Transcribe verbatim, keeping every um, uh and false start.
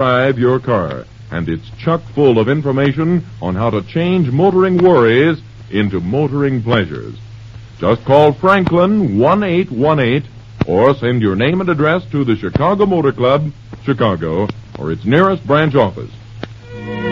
drive your car, and it's chock full of information on how to change motoring worries into motoring pleasures. Just call Franklin one eight one eight or send your name and address to the Chicago Motor Club, Chicago, or its nearest branch office.